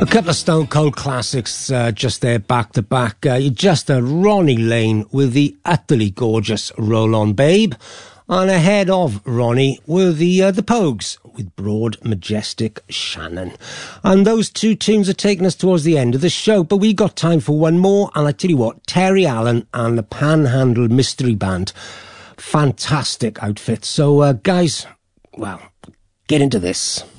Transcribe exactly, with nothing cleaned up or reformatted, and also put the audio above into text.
A couple of Stone Cold classics uh, just there back to back. Uh, just a Ronnie Lane with the utterly gorgeous Roll On Babe. And ahead of Ronnie were the uh, the Pogues with Broad Majestic Shannon. And those two tunes are taking us towards the end of the show, but we got time for one more. And I tell you what, Terry Allen and the Panhandle Mystery Band, fantastic outfit. So uh, guys, well, get into this.